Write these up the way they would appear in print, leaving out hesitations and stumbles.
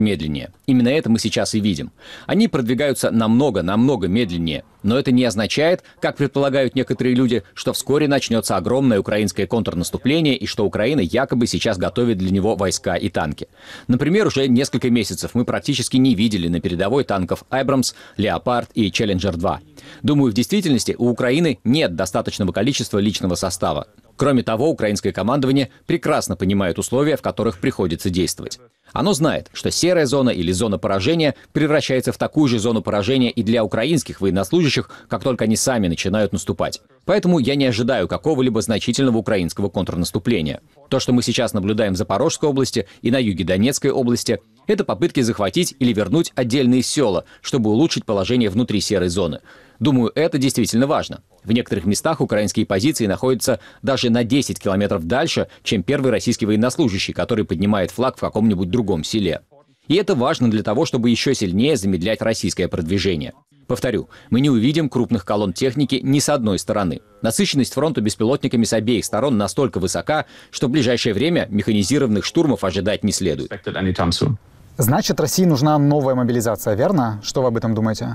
медленнее. Именно это мы сейчас и видим. Они продвигаются намного медленнее. Но это не означает, как предполагают некоторые люди, что вскоре начнется огромное украинское контрнаступление и что Украина якобы сейчас готовит для него войска и танки. Например, уже несколько месяцев мы практически не видели на передовой танков «Абрамс», «Леопард» и «Челленджер-2». Думаю, в действительности у Украины нет достаточного количества личного состава. Кроме того, украинское командование прекрасно понимает условия, в которых приходится действовать. Оно знает, что серая зона или зона поражения превращается в такую же зону поражения и для украинских военнослужащих, как только они сами начинают наступать. Поэтому я не ожидаю какого-либо значительного украинского контрнаступления. То, что мы сейчас наблюдаем в Запорожской области и на юге Донецкой области, это попытки захватить или вернуть отдельные села, чтобы улучшить положение внутри серой зоны. Думаю, это действительно важно. В некоторых местах украинские позиции находятся даже на 10 километров дальше, чем первый российский военнослужащий, который поднимает флаг в каком-нибудь другом селе. И это важно для того, чтобы еще сильнее замедлять российское продвижение. Повторю, мы не увидим крупных колонн техники ни с одной стороны. Насыщенность фронта беспилотниками с обеих сторон настолько высока, что в ближайшее время механизированных штурмов ожидать не следует. Значит, России нужна новая мобилизация, верно? Что вы об этом думаете?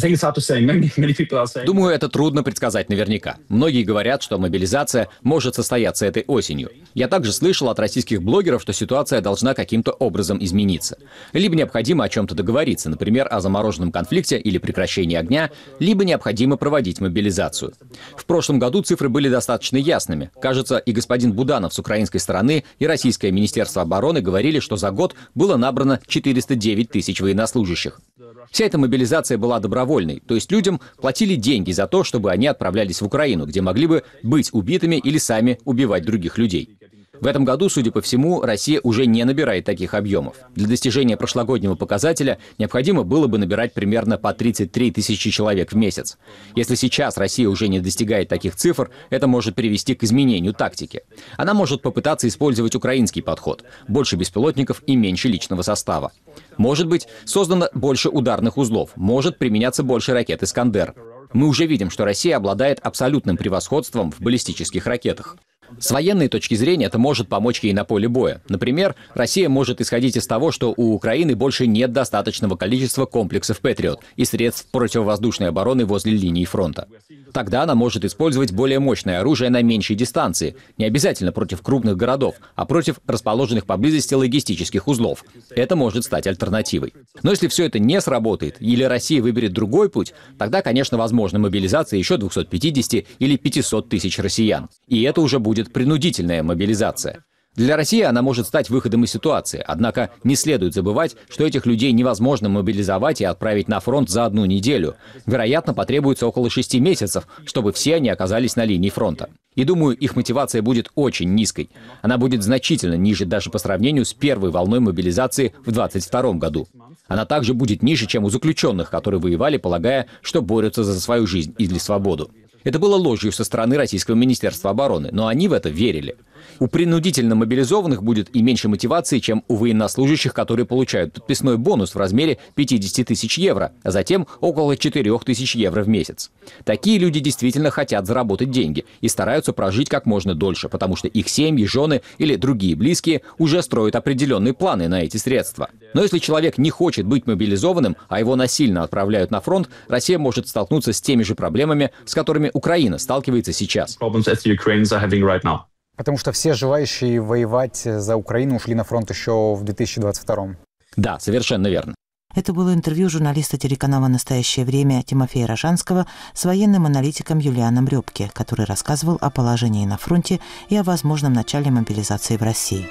Думаю, это трудно предсказать наверняка. Многие говорят, что мобилизация может состояться этой осенью. Я также слышал от российских блогеров, что ситуация должна каким-то образом измениться. Либо необходимо о чем-то договориться, например, о замороженном конфликте или прекращении огня, либо необходимо проводить мобилизацию. В прошлом году цифры были достаточно ясными. Кажется, и господин Буданов с украинской стороны, и Российское Министерство обороны говорили, что за год было набрано 409 тысяч военнослужащих. Вся эта мобилизация была добровольной, то есть людям платили деньги за то, чтобы они отправлялись в Украину, где могли бы быть убитыми или сами убивать других людей. В этом году, судя по всему, Россия уже не набирает таких объемов. Для достижения прошлогоднего показателя необходимо было бы набирать примерно по 33 тысячи человек в месяц. Если сейчас Россия уже не достигает таких цифр, это может привести к изменению тактики. Она может попытаться использовать украинский подход – больше беспилотников и меньше личного состава. Может быть, создано больше ударных узлов, может применяться больше ракет «Искандер». Мы уже видим, что Россия обладает абсолютным превосходством в баллистических ракетах. С военной точки зрения это может помочь ей на поле боя. Например, Россия может исходить из того, что у Украины больше нет достаточного количества комплексов «Патриот» и средств противовоздушной обороны возле линии фронта. Тогда она может использовать более мощное оружие на меньшей дистанции, не обязательно против крупных городов, а против расположенных поблизости логистических узлов. Это может стать альтернативой. Но если все это не сработает, или Россия выберет другой путь, тогда, конечно, возможна мобилизация еще 250 или 500 тысяч россиян. И это уже будет принудительная мобилизация. Для России она может стать выходом из ситуации, однако не следует забывать, что этих людей невозможно мобилизовать и отправить на фронт за одну неделю. Вероятно, потребуется около 6 месяцев, чтобы все они оказались на линии фронта. И думаю, их мотивация будет очень низкой. Она будет значительно ниже даже по сравнению с первой волной мобилизации в 2022 году. Она также будет ниже, чем у заключенных, которые воевали, полагая, что борются за свою жизнь или свободу. Это было ложью со стороны Российского Министерства обороны, но они в это верили. У принудительно мобилизованных будет и меньше мотивации, чем у военнослужащих, которые получают подписной бонус в размере 50 тысяч евро, а затем около 4 тысяч евро в месяц. Такие люди действительно хотят заработать деньги и стараются прожить как можно дольше, потому что их семьи, жены или другие близкие уже строят определенные планы на эти средства. Но если человек не хочет быть мобилизованным, а его насильно отправляют на фронт, Россия может столкнуться с теми же проблемами, с которыми Украина сталкивается сейчас. Потому что все желающие воевать за Украину ушли на фронт еще в 2022. Да, совершенно верно. Это было интервью журналиста телеканала «Настоящее время» Тимофея Рожанского с военным аналитиком Юлианом Рёбке, который рассказывал о положении на фронте и о возможном начале мобилизации в России.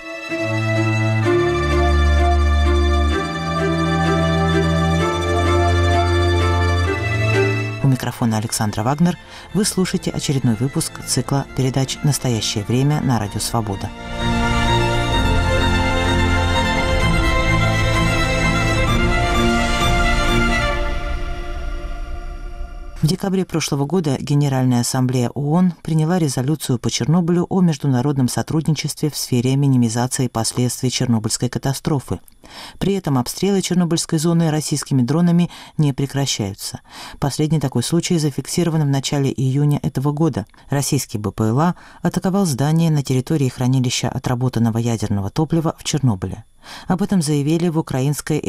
У микрофона Александра Вагнер. Вы слушаете очередной выпуск цикла передач «Настоящее время» на Радио Свобода. В декабре прошлого года Генеральная ассамблея ООН приняла резолюцию по Чернобылю о международном сотрудничестве в сфере минимизации последствий Чернобыльской катастрофы. При этом обстрелы Чернобыльской зоны российскими дронами не прекращаются. Последний такой случай зафиксирован в начале июня этого года. Российский БПЛА атаковал здание на территории хранилища отработанного ядерного топлива в Чернобыле. Об этом заявили в украинской